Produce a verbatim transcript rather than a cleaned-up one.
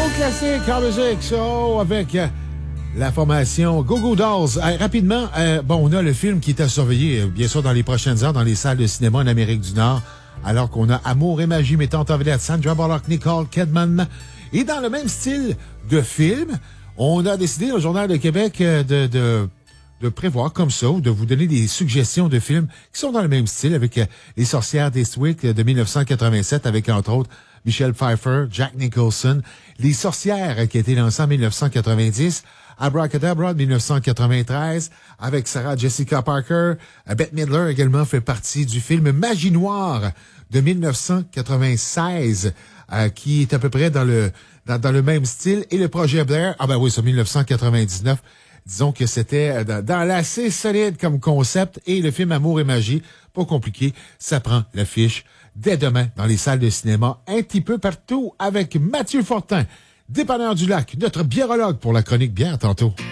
Classique en musique, so, avec euh, la formation Go Go Dolls. Euh, rapidement, euh, bon, on a le film qui est à surveiller, euh, bien sûr, dans les prochaines heures, dans les salles de cinéma en Amérique du Nord, alors qu'on a Amour et magie mettant en vedette Sandra Bullock, Nicole Kidman. Et dans le même style de film, on a décidé au Journal de Québec euh, de, de, de prévoir comme ça, ou de vous donner des suggestions de films qui sont dans le même style, avec euh, Les Sorcières d'Eastwick de dix-neuf cent quatre-vingt-sept, avec entre autres Michelle Pfeiffer, Jack Nicholson, Les Sorcières qui a été lancé en dix-neuf cent quatre-vingt-dix, Abracadabra de dix-neuf cent quatre-vingt-treize, avec Sarah Jessica Parker. Bette Midler également fait partie du film Magie Noire de dix-neuf cent quatre-vingt-seize, euh, qui est à peu près dans le dans, dans le même style. Et le Projet Blair, ah ben oui, c'est dix-neuf cent quatre-vingt-dix-neuf. Disons que c'était dans, dans l'assez solide comme concept. Et le film Amour et magie, pas compliqué, ça prend l'affiche dès demain dans les salles de cinéma, un petit peu partout, avec Mathieu Fortin, dépanneur du Lac, notre biérologue pour la chronique bière tantôt.